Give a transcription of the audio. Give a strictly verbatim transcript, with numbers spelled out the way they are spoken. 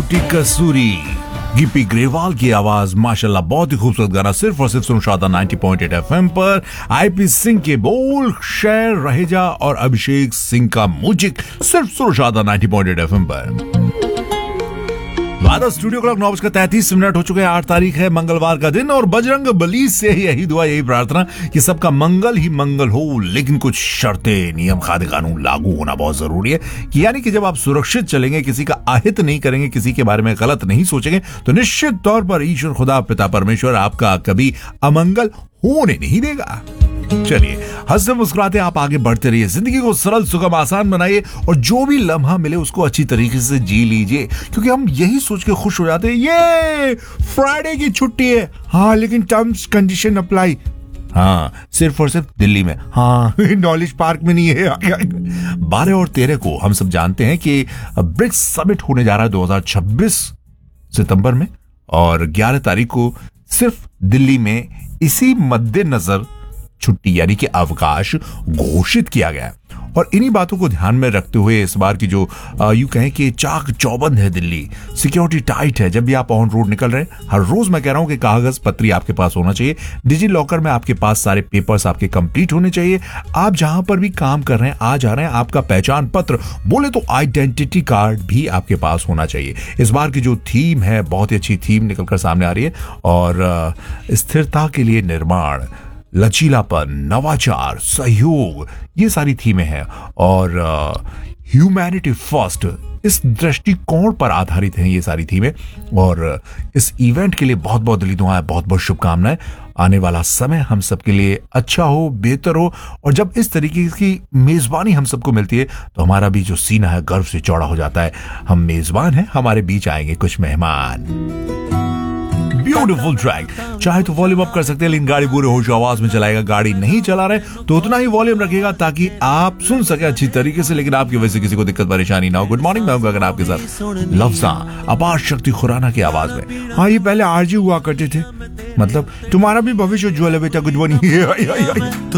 टूटी कसूरी, गिप्पी ग्रेवाल की आवाज, माशाल्लाह बहुत ही खूबसूरत गाना, सिर्फ और सिर्फ सुनो शादा नाइंटी पॉइंट एट एफएम पर। आईपी सिंह के बोल, शेर रहेजा और अभिषेक सिंह का म्यूजिक, सिर्फ सुनो शादा नाइंटी पॉइंट एट एफएम पर। स्टूडियो क्लॉक नौ बजकर तैंतीस मिनट हो चुके हैं। आठ तारीख है, मंगलवार का दिन, और बजरंग बली से यही दुआ, यही प्रार्थना कि सबका मंगल ही मंगल हो। लेकिन कुछ शर्तें, नियम, खाते, कानून लागू होना बहुत जरूरी है कि यानी कि जब आप सुरक्षित चलेंगे, किसी का अहित नहीं करेंगे, किसी के बारे में गलत नहीं सोचेंगे, तो निश्चित तौर पर ईश्वर खुदा पिता परमेश्वर आपका कभी अमंगल होने नहीं देगा। चलिए, हंसते मुस्कुराते आप आगे बढ़ते रहिए, जिंदगी को सरल सुगम आसान बनाइए, और जो भी लम्हा मिले उसको अच्छी तरीके से जी लीजिए, क्योंकि हम यही सोच के खुश हो जाते हैं, ये फ्राइडे की छुट्टी है। हाँ, लेकिन टर्म्स कंडीशन अप्लाई। हाँ, सिर्फ और सिर्फ दिल्ली में। हाँ, नॉलेज पार्क में नहीं है। बारह और तेरह को हम सब जानते हैं कि ब्रिक्स समिट होने जा रहा है दो हज़ार छब्बीस सितंबर में, और ग्यारह तारीख को सिर्फ दिल्ली में इसी मद्देनजर छुट्टी यानी कि अवकाश घोषित किया गया। और इन्हीं बातों को ध्यान में रखते हुए इस बार की जो यूं कहें कि चाक चौबंद है दिल्ली, सिक्योरिटी टाइट है। जब भी आप ऑन रोड निकल रहे हैं, हर रोज मैं कह रहा हूं कि कागज पत्री आपके पास होना चाहिए, डिजी लॉकर में आपके पास सारे पेपर्स आपके कंप्लीट होने चाहिए। आप जहां पर भी काम कर रहे हैं, आ जा रहे हैं, आपका पहचान पत्र, बोले तो आइडेंटिटी कार्ड भी आपके पास होना चाहिए। इस बार की जो थीम है, बहुत ही अच्छी थीम निकलकर सामने आ रही है, और स्थिरता के लिए निर्माण, लचीलापन, नवाचार, सहयोग, ये सारी थीमें हैं, और ह्यूमैनिटी फर्स्ट, इस दृष्टिकोण पर आधारित हैं ये सारी थीमें। और इस इवेंट के लिए बहुत बहुत दिली दुआएं, बहुत बहुत शुभकामनाएं। आने वाला समय हम सबके लिए अच्छा हो, बेहतर हो, और जब इस तरीके की मेजबानी हम सबको मिलती है तो हमारा भी जो सीना है गर्व से चौड़ा हो जाता है। हम मेजबान हैं, हमारे बीच आएंगे कुछ मेहमान। ब्यूटीफुल ट्रैक, चाहे तो वॉल्यूम अप कर सकते हैं, लेकिन गाड़ी पूरे होश आवाज में चलाएगा। गाड़ी नहीं चला रहे तो उतना ही वॉल्यूम रखिएगा ताकि आप सुन सके अच्छी तरीके से, लेकिन आपकी वजह से किसी को दिक्कत परेशानी ना हो। गुड मॉर्निंग, मैं हूं गगन आपके साथ, लफ्जा अपार शक्ति खुराना की आवाज में। हाँ, ये पहले आरजी हुआ करते थे, मतलब तुम्हारा भी भविष्य उज्ज्वल है बेटा। Good morning.